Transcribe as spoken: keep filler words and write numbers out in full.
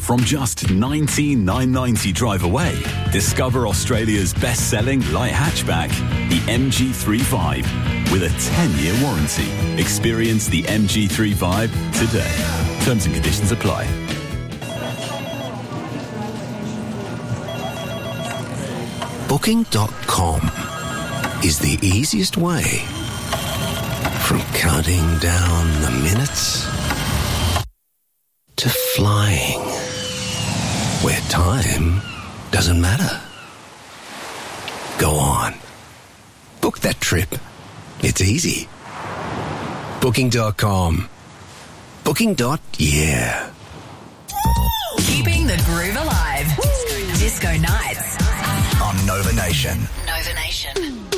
from just nineteen thousand nine hundred ninety drive away. Discover Australia's best-selling light hatchback, the M G three Vibe, with a ten-year warranty. Experience the M G three Vibe today. Terms and conditions apply. Booking dot com is the easiest way from counting down the minutes to flying, where time doesn't matter. Go on. Book that trip. It's easy. Booking dot com. Booking. Yeah. Keeping the groove alive. Disco Nights. On Nova Nation. Nova Nation.